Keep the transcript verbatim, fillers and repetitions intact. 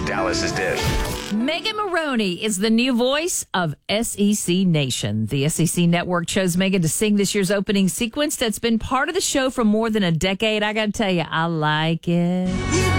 Dallas's Dish. Megan Maroney is the new voice of S E C Nation. The S E C network chose Megan to sing this year's opening sequence that's been part of the show for more than a decade. I got to tell you, I like it.